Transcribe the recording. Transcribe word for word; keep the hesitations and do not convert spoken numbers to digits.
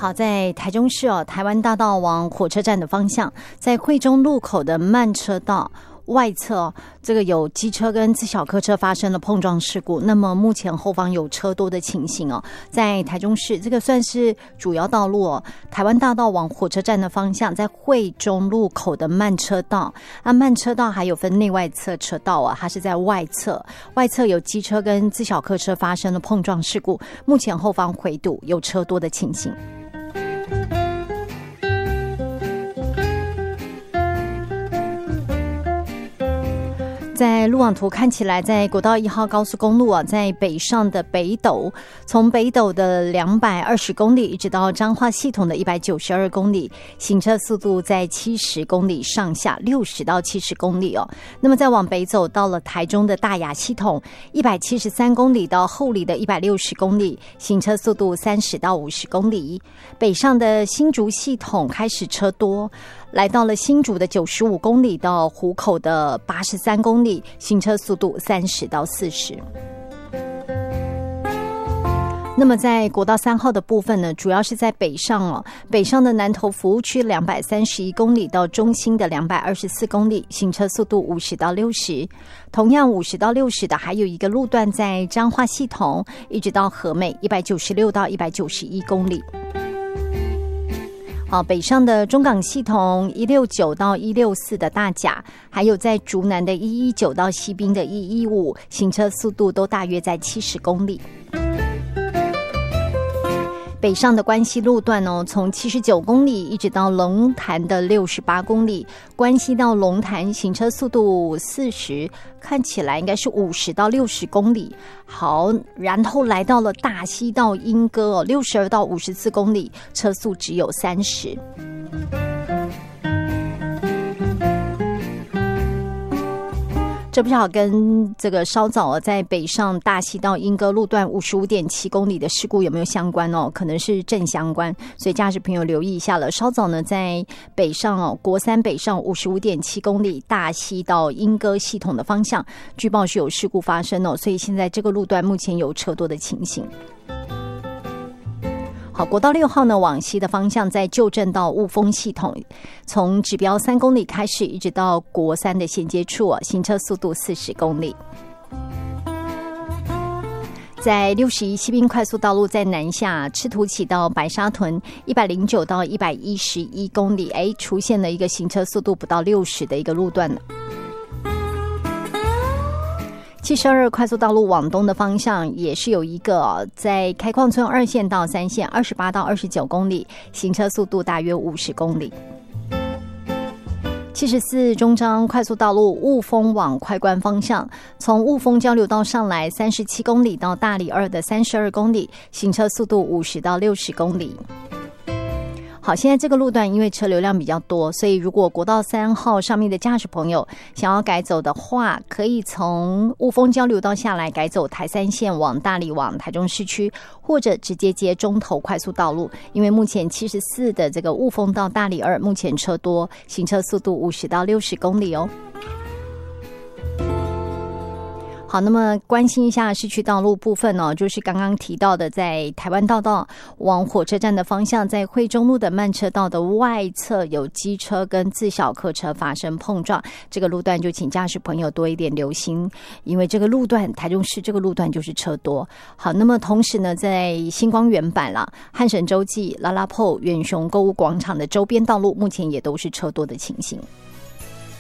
好，在台中市哦，台湾大道往火车站的方向，在惠中路口的慢车道外侧、哦，这个有机车跟自小客车发生了碰撞事故，那么目前后方有车多的情形哦。在台中市这个算是主要道路哦，台湾大道往火车站的方向，在惠中路口的慢车道，啊，慢车道还有分内外侧车道啊，它是在外侧，外侧有机车跟自小客车发生了碰撞事故，目前后方回堵有车多的情形。在路网图看起来，在国道一号高速公路啊，在北上的北斗，从北斗的两百二十公里一直到彰化系统的一百九十二公里，行车速度在七十公里上下，六十到七十公里哦。那么再往北走，到了台中的大雅系统一百七十三公里到后里的一百六十公里，行车速度三十到五十公里。北上的新竹系统开始车多，来到了新竹的九十五公里到湖口的八十三公里，行车速度三十到四十。那么在国道三号的部分呢，主要是在北上哦，北上的南投服务区两百三十一公里到中心的两百二十四公里，行车速度五十到六十。同样五十到六十的还有一个路段在彰化系统，一直到和美一百九十六到一百九十一公里。好，北上的中港系统一六九到一六四的大甲，还有在竹南的一一九到西滨的一一五，行车速度都大约在七十公里。北上的关西路段哦，从七十九公里一直到龙潭的六十八公里，关西到龙潭行车速度四十，看起来应该是五十到六十公里。好，然后来到了大溪到莺歌哦，六十二到五十四公里，车速只有三十。这不巧跟这个稍早在北上大溪到莺歌路段五十五点七公里的事故有没有相关哦？可能是正相关，所以驾驶朋友留意一下了。稍早呢，在北上哦，国三北上五十五点七公里大溪到莺歌系统的方向，据报是有事故发生哦，所以现在这个路段目前有车多的情形。好，国道六号呢，往西的方向在旧镇到雾峰系统，从指标三公里开始，一直到国三的衔接处、啊、行车速度四十公里。在六十一西滨快速道路在南下，赤土起到白沙屯一百零九到一百一十一公里，哎，出现了一个行车速度不到六十的一个路段了。七十二快速道路往东的方向也是有一个、哦、在开矿村二线到三线二十八到二十九公里，行车速度大约五十公里。七十四中彰快速道路雾峰往快关方向，从雾峰交流道上来三十七公里到大里二的三十二公里，行车速度五十到六十公里。好，现在这个路段因为车流量比较多，所以如果国道三号上面的驾驶朋友想要改走的话，可以从雾峰交流道下来改走台三线往大里往台中市区，或者直接接中投快速道路，因为目前七十四的这个雾峰到大里二目前车多，行车速度五十到六十公里哦。好，那么关心一下市区道路部分哦，就是刚刚提到的，在台湾大道往火车站的方向，在惠中路的慢车道的外侧有机车跟自小客车发生碰撞，这个路段就请驾驶朋友多一点留心，因为这个路段台中市这个路段就是车多。好，那么同时呢，在星光原版啦、汉神洲际、拉拉铺、远雄购物广场的周边道路，目前也都是车多的情形。